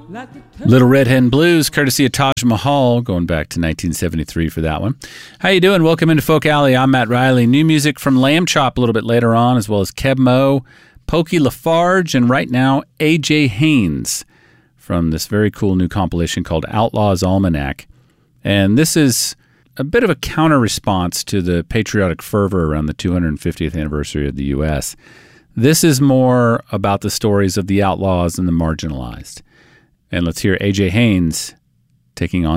Little Red Hen Blues, courtesy of Taj Mahal, going back to 1973 for that one. How you doing? Welcome into Folk Alley. I'm Matt Riley. New music from Lamb Chop a little bit later on, as well as Keb Mo, Pokey Lafarge, and right now, A.J. Haynes from this very cool new compilation called Outlaws Almanac. And this is a bit of a counter-response to the patriotic fervor around the 250th anniversary of the U.S. This is more about the stories of the outlaws and the marginalized. And let's hear A.J. Haynes taking on